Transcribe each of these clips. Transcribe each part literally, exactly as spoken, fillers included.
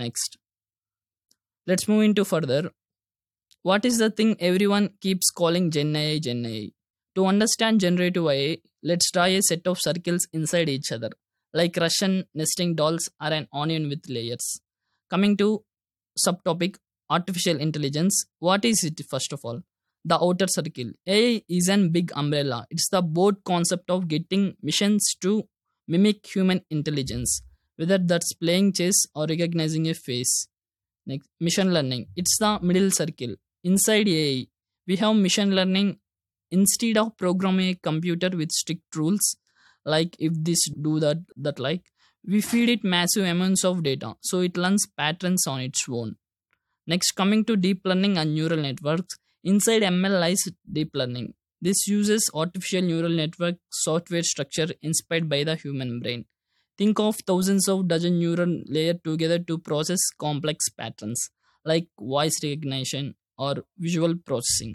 Next, let's move into further. What is the thing everyone keeps calling Gen A I, Gen A I? To understand generative A I, let's draw a set of circles inside each other, like Russian nesting dolls or an onion with layers. Coming to subtopic artificial intelligence, what is it first of all? The outer circle. A I is an big umbrella. It's the broad concept of getting machines to mimic human intelligence, whether that's playing chess or recognizing a face. Next, machine learning. It's the middle circle. Inside A I, we have machine learning. Instead of programming a computer with strict rules, like if this do that, that like, we feed it massive amounts of data, so it learns patterns on its own. Next, coming to deep learning and neural networks. Inside M L lies deep learning. This uses artificial neural network software structure inspired by the human brain. Think of thousands of dozen neuron layered together to process complex patterns like voice recognition or visual processing.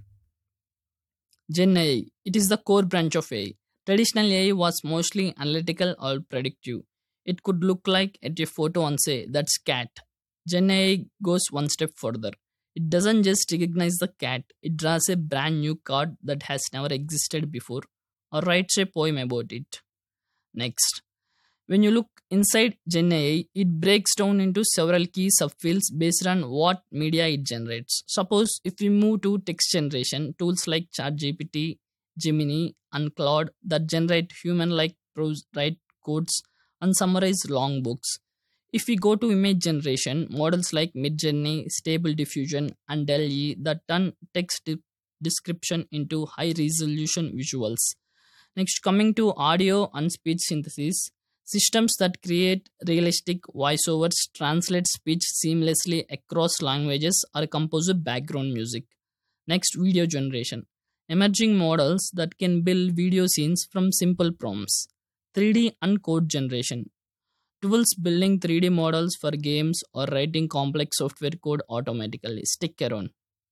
Gen A I. It is the core branch of A I. Traditional A I was mostly analytical or predictive. It could look like at a photo and say, that's cat. Gen A I goes one step further. It doesn't just recognize the cat, it draws a brand new card that has never existed before or writes a poem about it. Next, when you look inside Gen A I, it breaks down into several key subfields based on what media it generates. Suppose if we move to text generation, tools like ChatGPT, Gemini, and Claude that generate human-like prose, write codes, and summarize long books. If we go to image generation, models like Midjourney, Stable Diffusion, and DALL-E that turn text de- description into high-resolution visuals. Next, coming to audio and speech synthesis, systems that create realistic voiceovers, translate speech seamlessly across languages, or compose background music. Next, video generation. Emerging models that can build video scenes from simple prompts. three D and code generation. Tools building three D models for games or writing complex software code automatically. Stick around.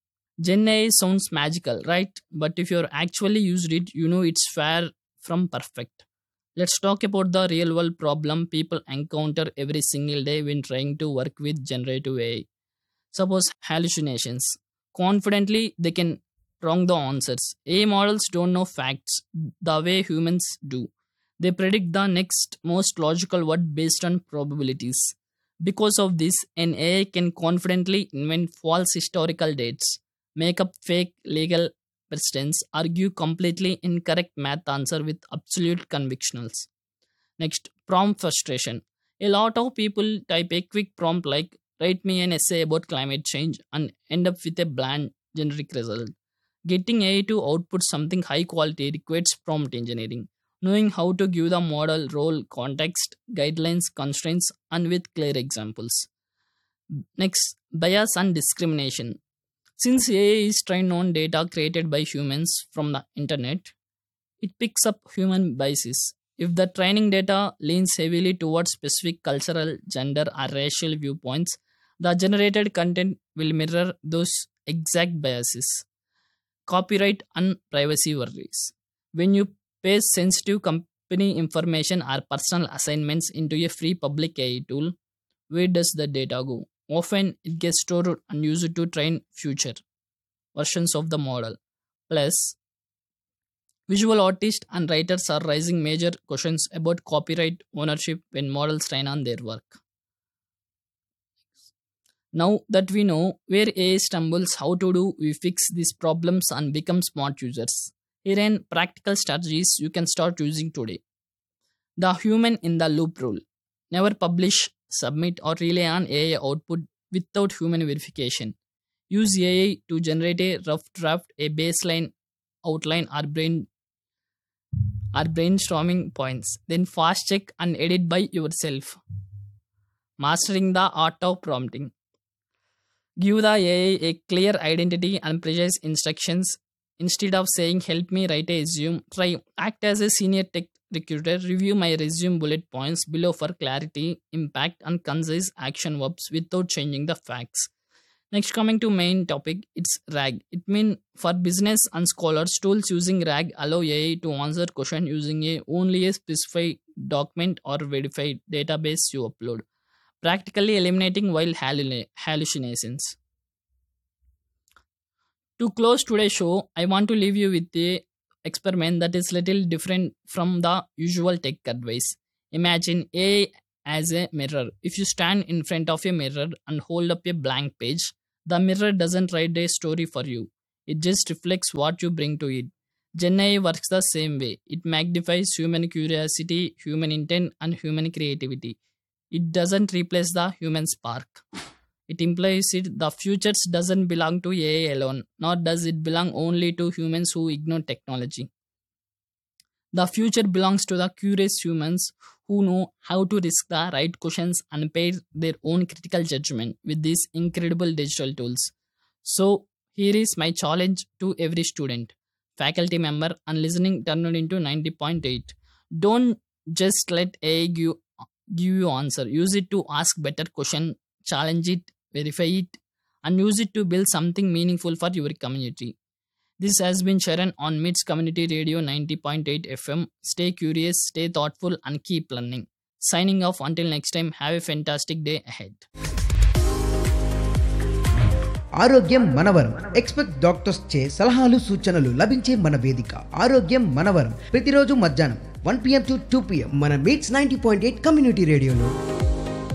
Gen A I sounds magical, right? But if you're actually used it, you know it's far from perfect. Let's talk about the real world problem people encounter every single day when trying to work with generative A I. Suppose hallucinations. Confidently, they can wrong the answers. A I models don't know facts the way humans do. They predict the next most logical word based on probabilities. Because of this, an A I can confidently invent false historical dates, make up fake legal precedents, argue completely incorrect math answer with absolute convictions. Next, prompt frustration. A lot of people type a quick prompt like write me an essay about climate change and end up with a bland generic result. Getting A I to output something high quality requires prompt engineering, knowing how to give the model role, context, guidelines, constraints, and with clear examples. Next, bias and discrimination. Since A I is trained on data created by humans from the internet, it picks up human biases. If the training data leans heavily towards specific cultural, gender, or racial viewpoints, the generated content will mirror those exact biases. Copyright and privacy worries. When you paste sensitive company information or personal assignments into a free public A I tool, where does the data go? Often it gets stored and used to train future versions of the model. Plus, visual artists and writers are raising major questions about copyright ownership when models train on their work. Now that we know where A I stumbles, how to do we fix these problems and become smart users. Here are practical strategies you can start using today. The human in the loop rule. Never publish, submit, or rely on A I output without human verification. Use A I to generate a rough draft, a baseline outline, or brain or brainstorming points. Then fast check and edit by yourself. Mastering the art of prompting. Give the A I a clear identity and precise instructions. Instead of saying help me write a resume, try act as a senior tech recruiter. Review my resume bullet points below for clarity, impact, and concise action verbs without changing the facts. Next, coming to main topic, it's RAG. It means for business and scholars, tools using RAG allow A I to answer question using a only a specified document or verified database you upload. practically eliminating wild hallu- hallucinations. To close today's show, I want to leave you with a experiment that is little different from the usual tech advice. Imagine A I as a mirror. If you stand in front of a mirror and hold up a blank page, the mirror doesn't write a story for you. It just reflects what you bring to it. Gen A I works the same way. It magnifies human curiosity, human intent, and human creativity. It doesn't replace the human spark. It implies it the futures doesn't belong to A I alone, nor does it belong only to humans who ignore technology. The future belongs to the curious humans who know how to risk the right questions and pair their own critical judgment with these incredible digital tools. So, here is my challenge to every student, faculty member, and listening turned into ninety point eight. Don't just let A I give, give you answer. Use it to ask better question, challenge it, verify it, and use it to build something meaningful for your community. This has been Sharon on MITS Community Radio ninety point eight F M. Stay curious, stay thoughtful, and keep learning. Signing off until next time. Have a fantastic day ahead. ఆరోగ్యం మనవరం. Expect doctors చే సలహాలు సూచనలు లభించే మన వేదిక ఆరోగ్యం మనవరం. ప్రతిరోజు మధ్యాహ్నం one PM to two PM మన meets ninety point eight community రేడియోలో.